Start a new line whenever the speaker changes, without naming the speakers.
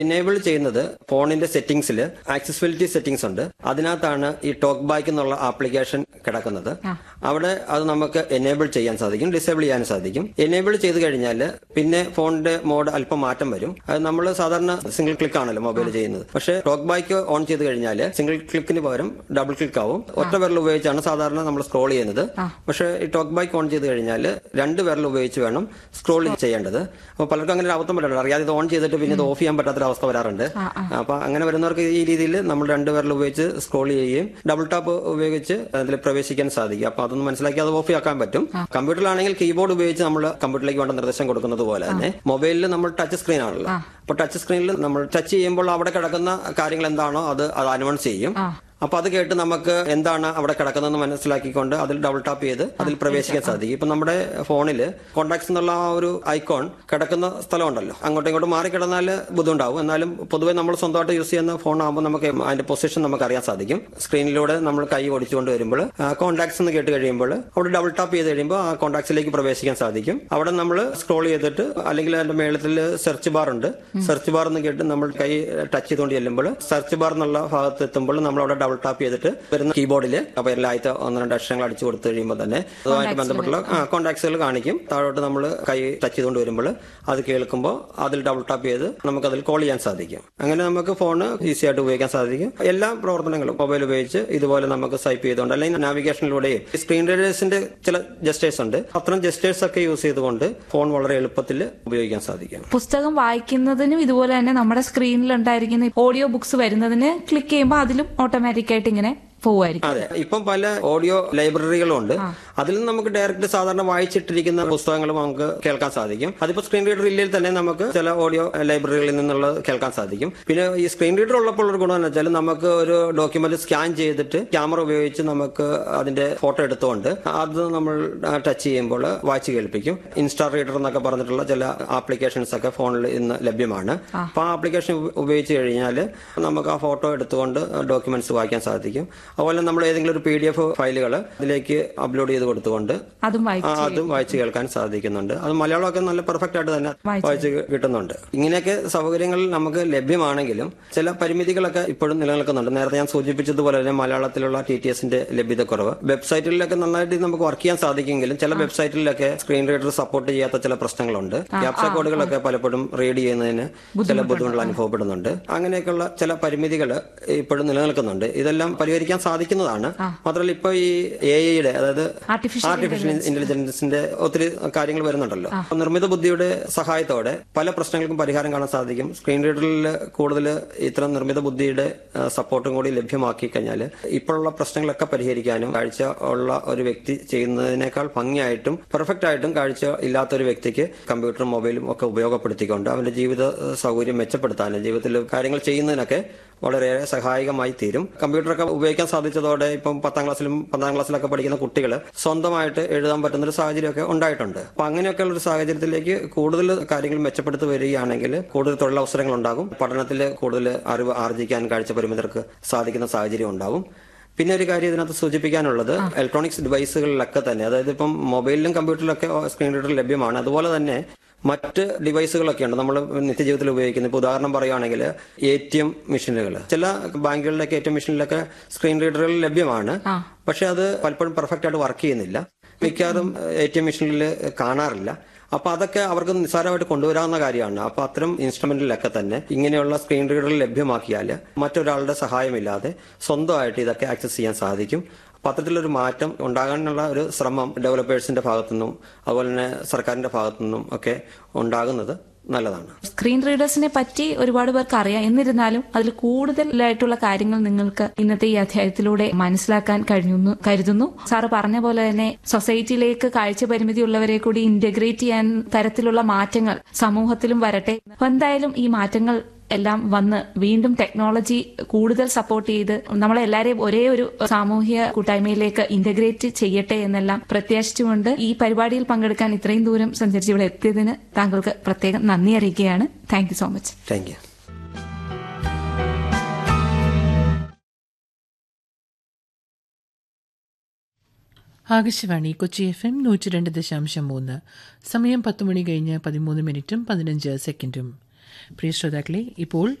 Enable ചെയ്യുന്നത് ഫോണിന്റെ സെറ്റിംഗ്സിൽ accessibility settings ഉണ്ട്. അതിനകത്താണ് ഈ ടോക്ക് ബാക്ക് എന്നുള്ള ആപ്ലിക്കേഷൻ കിടക്കുന്നത്. അവിടെ അത് നമുക്ക് എനേബിൾ ചെയ്യാൻ സാധിക്കും, ഡിസേബിൾ ചെയ്യാൻ സാധിക്കും. എനേബിൾ ചെയ്ത് കഴിഞ്ഞാൽ പിന്നെ ഫോണിന്റെ മോഡ് അല്പം മാറ്റം വരും. അത് നമ്മൾ സാധാരണ സിംഗിൾ ക്ലിക്ക് ആണല്ലോ മൊബൈൽ ചെയ്യുന്നത്. പക്ഷേ ടോക്ക് ബാക്ക് ഓൺ ചെയ്ത് കഴിഞ്ഞാൽ സിംഗിൾ ക്ലിക്കിന് പകരം ഡബിൾ ക്ലിക്ക് ആവും. ഒറ്റ വിരൽ ഉപയോഗിച്ചാണ് സാധാരണ നമ്മൾ സ്ക്രോൾ ചെയ്യുന്നത്. പക്ഷേ ഈ ടോക്ക് ബാക്ക് ഓൺ ചെയ്ത് കഴിഞ്ഞാൽ രണ്ട് വിരൽ ഉപയോഗിച്ച് വേണം സ്ക്രോൾ ചെയ്യേണ്ടത്. അപ്പോൾ പലർക്കും അങ്ങനെ ഒരു അബദ്ധം പറ്റില്ല, അറിയാതെ ഇത് ഓൺ ചെയ്തിട്ട് പിന്നെ ഇത് ഓഫ് ചെയ്യാൻ പറ്റാത്ത അവസ്ഥ വരാറുണ്ട്. അപ്പൊ അങ്ങനെ വരുന്നവർക്ക് ഈ രീതിയിൽ നമ്മൾ രണ്ട് വിരൽ ഉപയോഗിച്ച് സ്ക്രോൾ ചെയ്യുകയും ഡബിൾ ടാപ്പ് ഉപയോഗിച്ച് അതിൽ പ്രവേശിക്കാൻ സാധിക്കും. അപ്പൊ അതൊന്ന് മനസ്സിലാക്കി അത് ഓഫ് ആക്കാൻ പറ്റും. കമ്പ്യൂട്ടറിലാണെങ്കിൽ കീബോർഡ് ഉപയോഗിച്ച് നമ്മൾ കമ്പ്യൂട്ടറിലേക്ക് വേണ്ട നിർദ്ദേശം കൊടുക്കുന്നത് പോലെ തന്നെ മൊബൈലിൽ നമ്മൾ ടച്ച് സ്ക്രീൻ ആണല്ലോ. അപ്പൊ ടച്ച് സ്ക്രീനിൽ നമ്മൾ ടച്ച് ചെയ്യുമ്പോൾ അവിടെ കിടക്കുന്ന കാര്യങ്ങൾ എന്താണോ അത് അനൗൺസ് ചെയ്യും. അപ്പൊ അത് കേട്ട് നമുക്ക് എന്താണ് അവിടെ കിടക്കുന്നതെന്ന് മനസ്സിലാക്കിക്കൊണ്ട് അതിൽ ഡബിൾ ടാപ്പ് ചെയ്ത് അതിൽ പ്രവേശിക്കാൻ സാധിക്കും. ഇപ്പൊ നമ്മുടെ ഫോണിൽ കോൺടാക്ട്സ് എന്നുള്ള ആ ഒരു ഐക്കോൺ കിടക്കുന്ന സ്ഥലമുണ്ടല്ലോ, അങ്ങോട്ടും ഇങ്ങോട്ടും മാറി കിടന്നാൽ ബുദ്ധിമുട്ടാവും. എന്നാലും പൊതുവെ നമ്മൾ സ്വന്തമായിട്ട് യൂസ് ചെയ്യുന്ന ഫോൺ ആകുമ്പോൾ നമുക്ക് അതിന്റെ പൊസിഷൻ നമുക്ക് അറിയാൻ സാധിക്കും. സ്ക്രീനിലൂടെ നമ്മൾ കൈ ഓടിച്ചുകൊണ്ട് വരുമ്പോൾ കോൺടാക്ട്സ് എന്ന് കേട്ട് കഴിയുമ്പോൾ അവിടെ ഡബിൾ ടാപ്പ് ചെയ്ത് കഴിയുമ്പോൾ ആ കോൺടാക്ട്സിലേക്ക് പ്രവേശിക്കാൻ സാധിക്കും. അവിടെ നമ്മൾ സ്ക്രോൾ ചെയ്തിട്ട് അല്ലെങ്കിൽ അതിന്റെ മേളത്തിൽ സെർച്ച് ബാർ ഉണ്ട്. സെർച്ച് ബാർ എന്ന് കേട്ട് നമ്മൾ കൈ ടച്ച് ചെയ്തുകൊണ്ട് ചെല്ലുമ്പോൾ സെർച്ച് ബാർ എന്നുള്ള ഭാഗത്ത് എത്തുമ്പോൾ നമ്മൾ അവിടെ ഡബിൾ ടാപ്പ് ചെയ്തിട്ട് വരുന്ന കീബോർഡിൽ പേരിലായിട്ട് 1-2 അക്ഷരങ്ങൾ അടിച്ചു കൊടുത്തു കഴിയുമ്പോൾ തന്നെ അതുമായിട്ട് ബന്ധപ്പെട്ടുള്ള കോൺടാക്ട്സുകൾ കാണിക്കും. താഴോട്ട് നമ്മൾ കൈ ടച്ച് ചെയ്തുകൊണ്ട് വരുമ്പോൾ അത് കേൾക്കുമ്പോൾ അതിൽ ഡബിൾ ടാപ്പ് ചെയ്ത് നമുക്ക് അതിൽ കോൾ ചെയ്യാൻ സാധിക്കും. അങ്ങനെ നമുക്ക് ഫോൺ ഈസി ആയിട്ട് ഉപയോഗിക്കാൻ സാധിക്കും. എല്ലാ പ്രവർത്തനങ്ങളും മൊബൈൽ ഉപയോഗിച്ച് ഇതുപോലെ നമുക്ക് സ്വൈപ്പ് ചെയ്തുകൊണ്ട് അല്ലെങ്കിൽ നാവിഗേഷനിലൂടെയും സ്ക്രീൻ റീഡേഴ്സിന്റെ ചില ജസ്റ്റേഴ്സ് ഉണ്ട്. അത്തരം ജസ്റ്റേഴ്സ് ഒക്കെ യൂസ് ചെയ്തുകൊണ്ട് ഫോൺ വളരെ എളുപ്പത്തിൽ ഉപയോഗിക്കാൻ സാധിക്കും.
പുസ്തകം വായിക്കുന്നതിനും ഇതുപോലെ തന്നെ നമ്മുടെ സ്ക്രീനിൽ ഉണ്ടായിരിക്കുന്ന ഓഡിയോ ബുക്സ് വരുന്നതിന് ക്ലിക്ക് ചെയ്യുമ്പോൾ അതിലും ഓട്ടോമാറ്റിക് ആയിട്ട് ഇങ്ങനെ പോവായിരിക്കും.
അതെ, ഇപ്പം പല ഓഡിയോ ലൈബ്രറികളും ഉണ്ട്. അതിൽ നമുക്ക് ഡയറക്റ്റ് സാധാരണ വായിച്ചിട്ടിരിക്കുന്ന പുസ്തകങ്ങളും നമുക്ക് കേൾക്കാൻ സാധിക്കും. അതിപ്പോ സ്ക്രീൻ റീഡർ ഇല്ലെങ്കിൽ തന്നെ നമുക്ക് ചില ഓഡിയോ ലൈബ്രറികളിൽ നിന്നുള്ളത് കേൾക്കാൻ സാധിക്കും. പിന്നെ ഈ സ്ക്രീൻ റീഡർ ഉള്ളപ്പോൾ ഒരു ഗുണം എന്ന് വെച്ചാൽ നമുക്ക് ഒരു ഡോക്യുമെന്റ് സ്കാൻ ചെയ്തിട്ട് ക്യാമറ ഉപയോഗിച്ച് നമുക്ക് അതിന്റെ ഫോട്ടോ എടുത്തുകൊണ്ട് അത് നമ്മൾ ടച്ച് ചെയ്യുമ്പോൾ വായിച്ച് കേൾപ്പിക്കും. ഇൻസ്റ്റാ റീഡർ എന്നൊക്കെ പറഞ്ഞിട്ടുള്ള ചില ആപ്ലിക്കേഷൻസ് ഒക്കെ ഫോണിൽ ഇന്ന് ലഭ്യമാണ്. അപ്പൊ ആ ആപ്ലിക്കേഷൻ ഉപയോഗിച്ച് കഴിഞ്ഞാൽ നമുക്ക് ആ ഫോട്ടോ എടുത്തുകൊണ്ട് ഡോക്യുമെന്റ്സ് വായിക്കാൻ സാധിക്കും. അതുപോലെ നമ്മൾ ഏതെങ്കിലും ഒരു PDF ഫയലുകൾ അതിലേക്ക് അപ്ലോഡ് ചെയ്ത് കൊടുത്തുകൊണ്ട് അതും വായിച്ച് കേൾക്കാൻ സാധിക്കുന്നുണ്ട്. അത് മലയാളമൊക്കെ നല്ല പെർഫെക്റ്റ് ആയിട്ട് തന്നെ വായിച്ച് കിട്ടുന്നുണ്ട്. ഇങ്ങനെയൊക്കെ സൗകര്യങ്ങൾ നമുക്ക് ലഭ്യമാണെങ്കിലും ചില പരിമിതികളൊക്കെ ഇപ്പോഴും നിലനിൽക്കുന്നുണ്ട്. നേരത്തെ ഞാൻ സൂചിപ്പിച്ചതുപോലെ തന്നെ മലയാളത്തിലുള്ള TTSന്റെ ലഭ്യതക്കുറവ്. വെബ്സൈറ്റിലൊക്കെ നന്നായിട്ട് നമുക്ക് വർക്ക് ചെയ്യാൻ സാധിക്കുമെങ്കിലും ചില വെബ്സൈറ്റിലൊക്കെ സ്ക്രീൻ റീഡർ സപ്പോർട്ട് ചെയ്യാത്ത ചില പ്രശ്നങ്ങളുണ്ട്. ക്യാപ്ച കോഡുകളൊക്കെ പലപ്പോഴും റീഡ് ചെയ്യുന്നതിന് ചില ബുദ്ധിമുട്ടുകൾ അനുഭവപ്പെടുന്നുണ്ട്. അങ്ങനെയൊക്കെയുള്ള ചില പരിമിതികൾ ഇപ്പോഴും നിലനിൽക്കുന്നുണ്ട്. ഇതെല്ലാം പരിഹരിക്കാൻ സാധിക്കുന്നതാണ്. മാത്രമല്ല ഇപ്പൊ ഈ AI-യുടെ അതായത് ആർട്ടിഫിഷ്യൽ ഇന്റലിജൻസിന്റെ ഒത്തിരി കാര്യങ്ങൾ വരുന്നുണ്ടല്ലോ. നിർമ്മിത ബുദ്ധിയുടെ സഹായത്തോടെ പല പ്രശ്നങ്ങൾക്കും പരിഹാരം കാണാൻ സാധിക്കും. സ്ക്രീൻ റീഡറിൽ കൂടുതൽ ഇത്തരം നിർമ്മിത ബുദ്ധിയുടെ സപ്പോർട്ടും കൂടി ലഭ്യമാക്കി കഴിഞ്ഞാൽ ഇപ്പോഴുള്ള പ്രശ്നങ്ങളൊക്കെ പരിഹരിക്കാനും കാഴ്ച ഉള്ള ഒരു വ്യക്തി ചെയ്യുന്നതിനേക്കാൾ ഭംഗിയായിട്ടും പെർഫെക്റ്റ് ആയിട്ടും കാഴ്ച ഇല്ലാത്ത ഒരു വ്യക്തിക്ക് കമ്പ്യൂട്ടറും മൊബൈലും ഒക്കെ ഉപയോഗപ്പെടുത്തിക്കൊണ്ട് അവന്റെ ജീവിത സൗകര്യം മെച്ചപ്പെടുത്താനും ജീവിതത്തിൽ കാര്യങ്ങൾ ചെയ്യുന്നതിനൊക്കെ വളരെയേറെ സഹായകമായി തീരും. കമ്പ്യൂട്ടറൊക്കെ ഉപയോഗിക്കാൻ സാധിച്ചതോടെ ഇപ്പം 10ാം ക്ലാസ്സിലും 12ാം ക്ലാസ്സിലൊക്കെ പഠിക്കുന്ന കുട്ടികൾ സ്വന്തമായിട്ട് എഴുതാൻ പറ്റുന്ന ഒരു സാഹചര്യമൊക്കെ ഉണ്ടായിട്ടുണ്ട്. അപ്പൊ അങ്ങനെയൊക്കെയുള്ള ഒരു സാഹചര്യത്തിലേക്ക് കൂടുതൽ കാര്യങ്ങൾ മെച്ചപ്പെടുത്തി വരികയാണെങ്കിൽ കൂടുതൽ തൊഴിലവസരങ്ങൾ ഉണ്ടാകും. പഠനത്തിൽ കൂടുതൽ അറിവ് ആർജിക്കാൻ കാഴ്ച പരിമിതർക്ക് സാധിക്കുന്ന സാഹചര്യം ഉണ്ടാകും. പിന്നെ ഒരു കാര്യം ഇതിനകത്ത് സൂചിപ്പിക്കാനുള്ളത് ഇലക്ട്രോണിക്സ് ഡിവൈസുകളിലൊക്കെ തന്നെ, അതായത് ഇപ്പം മൊബൈലിലും കമ്പ്യൂട്ടറിലൊക്കെ സ്ക്രീൻ റീഡർ ലഭ്യമാണ്. അതുപോലെ തന്നെ മറ്റ് ഡിവൈസുകളൊക്കെ ഉണ്ട് നമ്മൾ നിത്യജീവിതത്തിൽ ഉപയോഗിക്കുന്നത്. ഇപ്പോൾ ഉദാഹരണം പറയുകയാണെങ്കിൽ ATM മെഷീനുകൾ, ചില ബാങ്കുകളിലൊക്കെ ATM മെഷീനിലൊക്കെ സ്ക്രീൻ റീഡറുകൾ ലഭ്യമാണ്. പക്ഷെ അത് പലപ്പോഴും പെർഫെക്റ്റ് ആയിട്ട് വർക്ക് ചെയ്യുന്നില്ല. മിക്കവാറും ATM മെഷീനിൽ കാണാറില്ല. അപ്പൊ അതൊക്കെ അവർക്ക് നിസ്സാരമായിട്ട് കൊണ്ടുവരാവുന്ന കാര്യമാണ്. അപ്പൊ അത്തരം ഇൻസ്ട്രുമെന്റിലൊക്കെ തന്നെ ഇങ്ങനെയുള്ള സ്ക്രീൻ റീഡർ ലഭ്യമാക്കിയാൽ മറ്റൊരാളുടെ സഹായമില്ലാതെ സ്വന്തമായിട്ട് ഇതൊക്കെ ആക്സസ് ചെയ്യാൻ സാധിക്കും. പത്രത്തിലൊരു മാറ്റം ഉണ്ടാകാനുള്ള ഒരു ശ്രമം ഡെവലപ്പേഴ്സിന്റെ ഭാഗത്തുനിന്നും അതുപോലെ തന്നെ സർക്കാരിന്റെ ഭാഗത്തുനിന്നും ഒക്കെ ഉണ്ടാകുന്നത് നല്ലതാണ്.
സ്ക്രീൻ റീഡേഴ്സിനെ പറ്റി ഒരുപാട് പേർക്ക് അറിയാം. എന്നിരുന്നാലും അതിൽ കൂടുതലായിട്ടുള്ള കാര്യങ്ങൾ നിങ്ങൾക്ക് ഇന്നത്തെ ഈ അധ്യായത്തിലൂടെ മനസ്സിലാക്കാൻ കഴിഞ്ഞു കരുതുന്നു. സാറ് പറഞ്ഞ പോലെ തന്നെ സൊസൈറ്റിയിലേക്ക് കാഴ്ച പരിമിതി ഉള്ളവരെ കൂടി ഇന്റഗ്രേറ്റ് ചെയ്യാൻ തരത്തിലുള്ള മാറ്റങ്ങൾ സമൂഹത്തിലും വരട്ടെ. അപ്പൊ എന്തായാലും ഈ മാറ്റങ്ങൾ എല്ലാം വന്ന് വീണ്ടും ടെക്നോളജി കൂടുതൽ സപ്പോർട്ട് ചെയ്ത് നമ്മളെല്ലാരെയും ഒരേ ഒരു സാമൂഹ്യ കൂട്ടായ്മയിലേക്ക് ഇന്റഗ്രേറ്റ് ചെയ്യട്ടെ എന്നെല്ലാം പ്രത്യാശിച്ചുകൊണ്ട് ഈ പരിപാടിയിൽ പങ്കെടുക്കാൻ ഇത്രയും ദൂരം സഞ്ചരിച്ച് ഇവിടെ എത്തിയതിന് താങ്കൾക്ക് പ്രത്യേകം നന്ദി അറിയിക്കുകയാണ്. Thank you so much.
Thank you.
Akashvani Kochi FM 102.3. സമയം 10 മണി കഴിഞ്ഞ് 13 മിനിറ്റും 15 സെക്കൻഡും. പ്രിയ ശ്രോതാക്കളെ, ഇപ്പോൾ